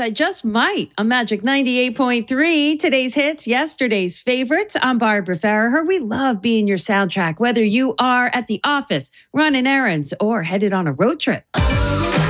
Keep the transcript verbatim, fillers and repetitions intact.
I just might on Magic ninety-eight point three. Today's hits, yesterday's favorites. I'm Barbara Farraher. We love being your soundtrack, whether you are at the office, running errands, or headed on a road trip.